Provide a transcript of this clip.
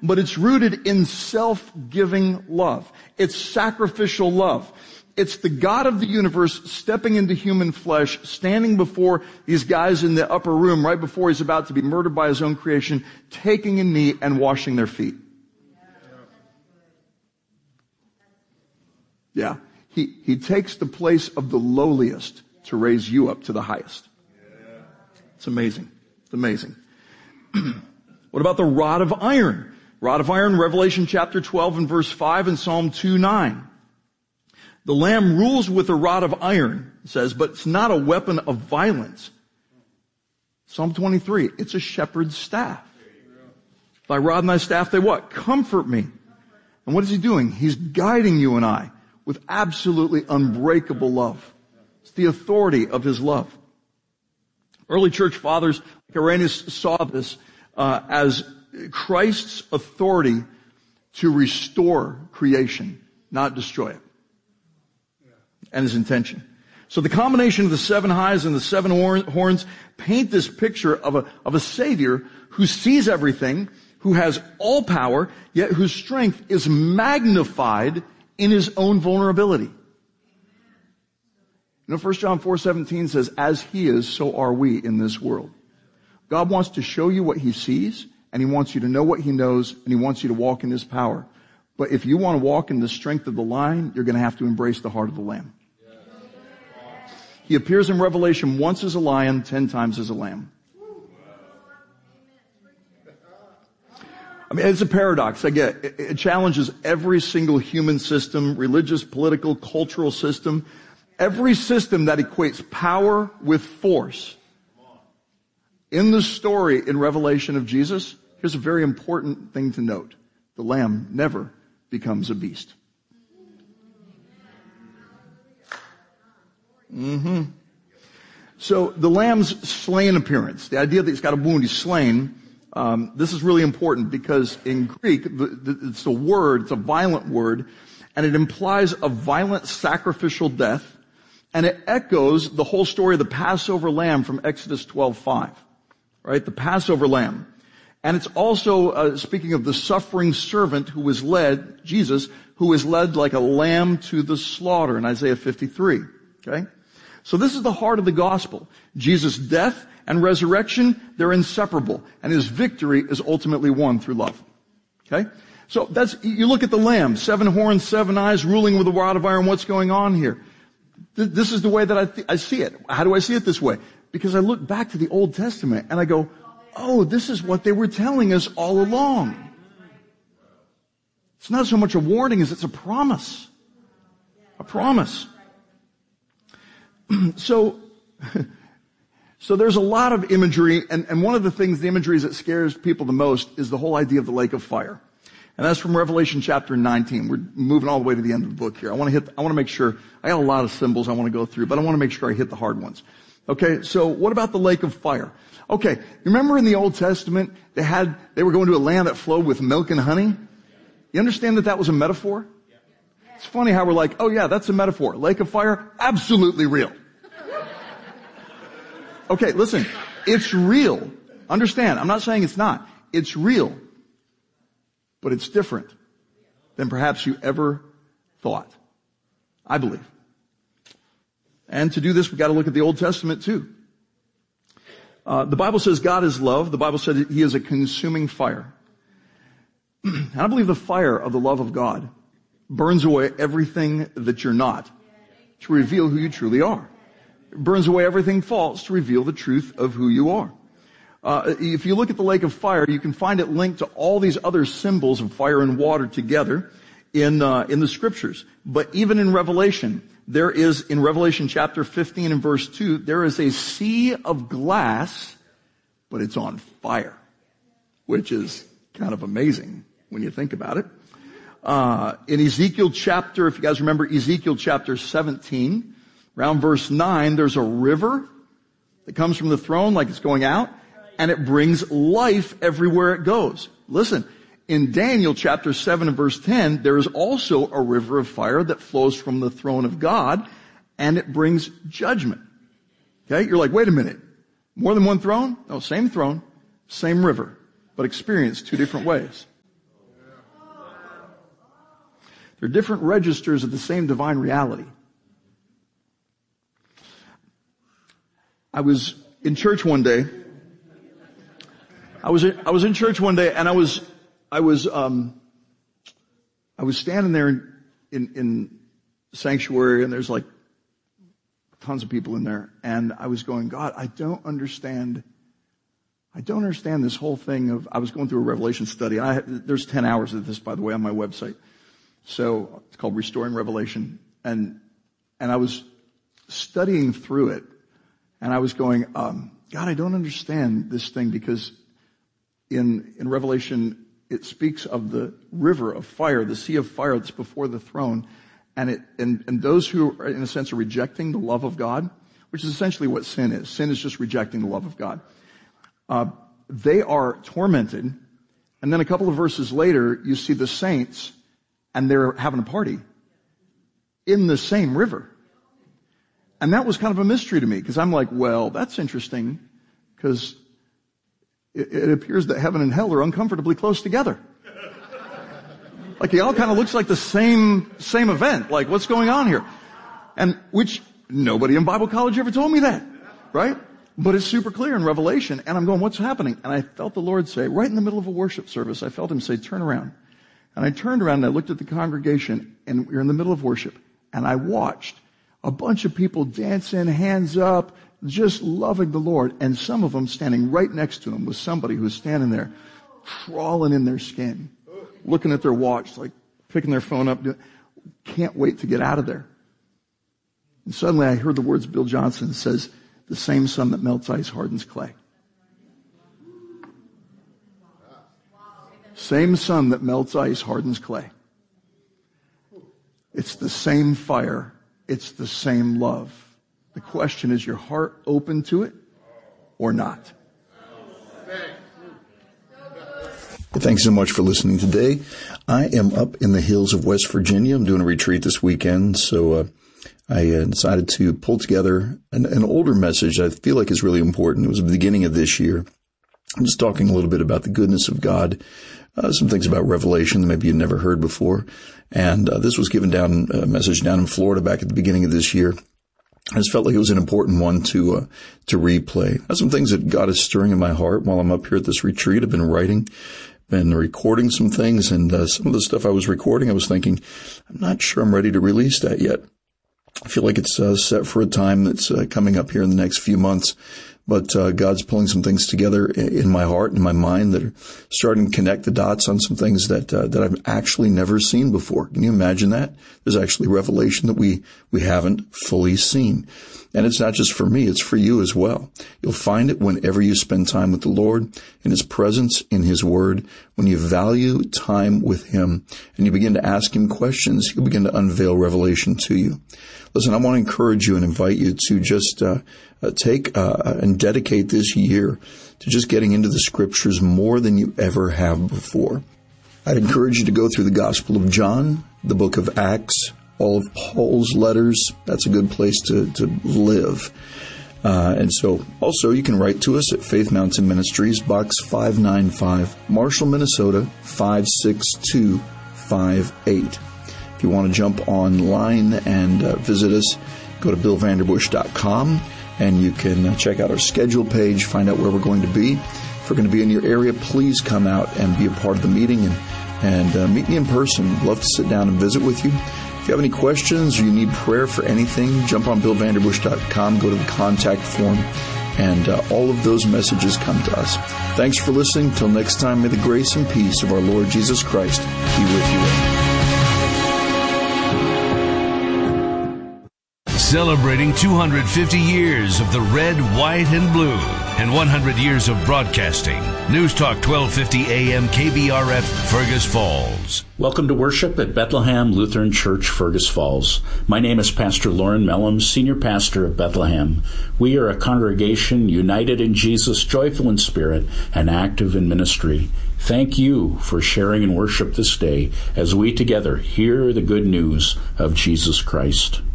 but it's rooted in self-giving love. It's sacrificial love. It's the God of the universe stepping into human flesh, standing before these guys in the upper room right before he's about to be murdered by his own creation, taking a knee and washing their feet. Yeah. He takes the place of the lowliest to raise you up to the highest. It's amazing. It's amazing. What about the rod of iron? Rod of iron, Revelation chapter 12 and verse 5 and Psalm 2:9. The Lamb rules with a rod of iron, it says, but it's not a weapon of violence. Psalm 23, it's a shepherd's staff. Thy rod and thy staff, they what? Comfort me. And what is he doing? He's guiding you and I with absolutely unbreakable love. It's the authority of his love. Early church fathers, like Irenaeus, saw this as Christ's authority to restore creation, not destroy it. And his intention. So the combination of the 7 highs and the 7 horns paint this picture of a Savior who sees everything, who has all power, yet whose strength is magnified in his own vulnerability. You know, 1 John 4:17 says, as he is, so are we in this world. God wants to show you what he sees, and he wants you to know what he knows, and he wants you to walk in his power. But if you want to walk in the strength of the lion, you're going to have to embrace the heart of the lamb. He appears in Revelation once as a lion, 10 times as a lamb. I mean, it's a paradox. I get it. It challenges every single human system, religious, political, cultural system. Every system that equates power with force. In the story in Revelation of Jesus, here's a very important thing to note. The lamb never becomes a beast. So the lamb's slain appearance, the idea that he's got a wound, he's slain, this is really important because in Greek, it's a word, it's a violent word, and it implies a violent sacrificial death, and it echoes the whole story of the Passover lamb from Exodus 12:5, right? The Passover lamb. And it's also speaking of the suffering servant who was led, Jesus, who was led like a lamb to the slaughter in Isaiah 53, okay? So this is the heart of the gospel. Jesus' death and resurrection, they're inseparable. And his victory is ultimately won through love. Okay? So you look at the lamb, 7 horns, 7 eyes, ruling with a rod of iron. What's going on here? This is the way that I see it. How do I see it this way? Because I look back to the Old Testament and I go, oh, this is what they were telling us all along. It's not so much a warning as it's a promise. A promise. So there's a lot of imagery, and one of the things, the imagery that scares people the most is the whole idea of the lake of fire. And that's from Revelation chapter 19. We're moving all the way to the end of the book here. I want to make sure, I got a lot of symbols I want to go through, but I want to make sure I hit the hard ones. Okay, so what about the lake of fire? Okay, remember in the Old Testament, they were going to a land that flowed with milk and honey? You understand that was a metaphor? It's funny how we're like, oh yeah, that's a metaphor. Lake of fire, absolutely real. Okay, listen, it's real. Understand, I'm not saying it's not. It's real. But it's different than perhaps you ever thought. I believe. And to do this, we've got to look at the Old Testament too. The Bible says God is love. The Bible says he is a consuming fire. And I believe the fire of the love of God burns away everything that you're not to reveal who you truly are. It burns away everything false to reveal the truth of who you are. If you look at the lake of fire, you can find it linked to all these other symbols of fire and water together in the scriptures. But even in Revelation, there is, in Revelation chapter 15 and verse 2, there is a sea of glass, but it's on fire, which is kind of amazing when you think about it. In Ezekiel chapter, if you guys remember Ezekiel chapter 17, around verse 9, there's a river that comes from the throne like it's going out, and it brings life everywhere it goes. Listen, in Daniel chapter 7 and verse 10, there is also a river of fire that flows from the throne of God, and it brings judgment. Okay? You're like, wait a minute. More than one throne? No, same throne, same river, but experienced 2 different ways. They're different registers of the same divine reality. I was in church one day. I was in church one day, and I was standing there in the sanctuary, and there's like tons of people in there, and I was going, God, I don't understand this whole thing of, I was going through a Revelation study. There's 10 hours of this, by the way, on my website. So it's called Restoring Revelation. And I was studying through it, and I was going, God, I don't understand this thing, because in Revelation, it speaks of the river of fire, the sea of fire that's before the throne. And those who are, in a sense, are rejecting the love of God, which is essentially what sin is. Sin is just rejecting the love of God. They are tormented. And then a couple of verses later, you see the saints, and they're having a party in the same river. And that was kind of a mystery to me, because I'm like, well, that's interesting, because it appears that heaven and hell are uncomfortably close together. Like, it all kind of looks like the same event. Like, what's going on here? And which nobody in Bible college ever told me that, right? But it's super clear in Revelation. And I'm going, what's happening? And I felt the Lord say, right in the middle of a worship service, I felt him say, turn around. And I turned around and I looked at the congregation, and we were in the middle of worship. And I watched a bunch of people dancing, hands up, just loving the Lord. And some of them standing right next to him was somebody who was standing there, crawling in their skin, looking at their watch, like picking their phone up, can't wait to get out of there. And suddenly I heard the words Bill Johnson says, the same sun that melts ice hardens clay. Same sun that melts ice hardens clay. It's the same fire. It's the same love. The question is, your heart open to it or not? Thanks so much for listening today. I am up in the hills of West Virginia. I'm doing a retreat this weekend, so I decided to pull together an older message that I feel like is really important. It was the beginning of this year. I'm just talking a little bit about the goodness of God, some things about Revelation that maybe you've never heard before. And this was given down, a message down in Florida back at the beginning of this year. I just felt like it was an important one to replay. There's some things that God is stirring in my heart while I'm up here at this retreat. I've been writing, been recording some things, and some of the stuff I was recording, I was thinking, I'm not sure I'm ready to release that yet. I feel like it's set for a time that's coming up here in the next few months. But God's pulling some things together in my heart and my mind that are starting to connect the dots on some things that I've actually never seen before. Can you imagine that? There's actually revelation that we haven't fully seen. And it's not just for me, it's for you as well. You'll find it whenever you spend time with the Lord, in His presence, in His Word. When you value time with Him and you begin to ask Him questions, He'll begin to unveil revelation to you. Listen, I want to encourage you and invite you to just take and dedicate this year to just getting into the Scriptures more than you ever have before. I'd encourage you to go through the Gospel of John, the book of Acts, all of Paul's letters. That's a good place to live. And so also you can write to us at Faith Mountain Ministries, Box 595, Marshall, Minnesota, 56258. If you want to jump online and visit us, go to BillVanderbush.com and you can check out our schedule page, find out where we're going to be. If we're going to be in your area, please come out and be a part of the meeting and meet me in person. I'd love to sit down and visit with you. If you have any questions or you need prayer for anything, jump on BillVanderbush.com, go to the contact form, and all of those messages come to us. Thanks for listening. Until next time, may the grace and peace of our Lord Jesus Christ be with you. Celebrating 250 years of the red, white, and blue, and 100 years of broadcasting. News Talk 1250 AM KBRF, Fergus Falls. Welcome to worship at Bethlehem Lutheran Church, Fergus Falls. My name is Pastor Lauren Mellum, Senior Pastor of Bethlehem. We are a congregation united in Jesus, joyful in spirit, and active in ministry. Thank you for sharing in worship this day as we together hear the good news of Jesus Christ.